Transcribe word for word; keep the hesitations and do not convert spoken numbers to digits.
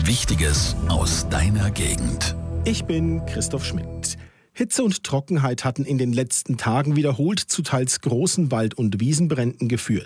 Wichtiges aus deiner Gegend. Ich bin Christoph Schmidt. Hitze und Trockenheit hatten in den letzten Tagen wiederholt zu teils großen Wald- und Wiesenbränden geführt.